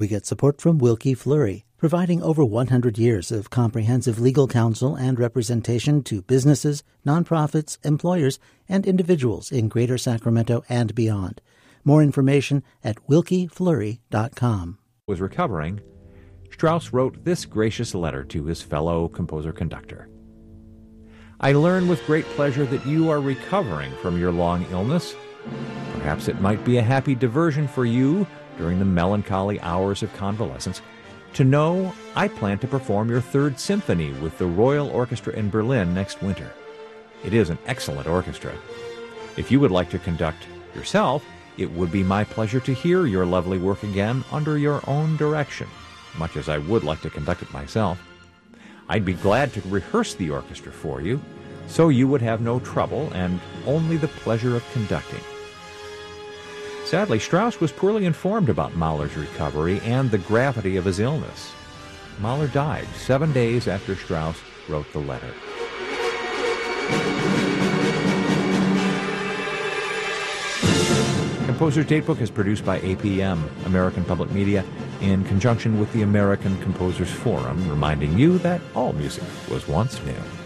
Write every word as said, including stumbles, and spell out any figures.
We get support from Wilkie Fleury, providing over one hundred years of comprehensive legal counsel and representation to businesses, nonprofits, employers, and individuals in Greater Sacramento and beyond. More information at wilkie fleury dot com. Was recovering, Strauss wrote this gracious letter to his fellow composer-conductor. I learn with great pleasure that you are recovering from your long illness. Perhaps it might be a happy diversion for you during the melancholy hours of convalescence to know I plan to perform your third symphony with the Royal Orchestra in Berlin next winter. It is an excellent orchestra. If you would like to conduct yourself, it would be my pleasure to hear your lovely work again under your own direction, much as I would like to conduct it myself. I'd be glad to rehearse the orchestra for you, so you would have no trouble and only the pleasure of conducting. Sadly, Strauss was poorly informed about Mahler's recovery and the gravity of his illness. Mahler died seven days after Strauss wrote the letter. Composer's Datebook is produced by A P M, American Public Media, in conjunction with the American Composers Forum, reminding you that all music was once new.